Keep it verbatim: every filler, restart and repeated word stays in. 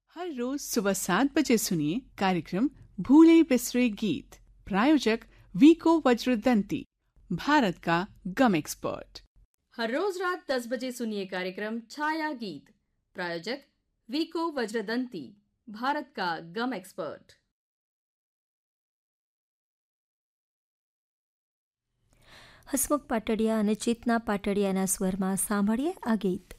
हर रोज सुबह सात बजे सुनिए कार्यक्रम भूले बिसरे गीत। प्रायोजक वीको वज्रदंती, भारत का गम एक्सपर्ट। हर रोज रात दस बजे सुनिए कार्यक्रम छाया गीत। प्रायोजक वीको वज्रदंती, भारत का गम एक्सपर्ट। હસમુખ પાટડિયા અને ચેતના પાટડિયાના સ્વરમાં સાંભળીએ આ ગીત.